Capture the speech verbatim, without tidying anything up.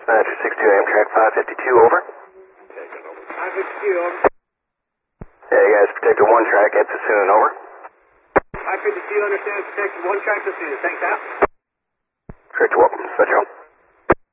Manager six two Amtrak five fifty-two, over. five fifty-two, over. Yeah, you guys protected one track at Sassoon, over. five fifty-two, understand, protected one track to Sassoon. Thanks, out. Correct, welcome, Spectrum.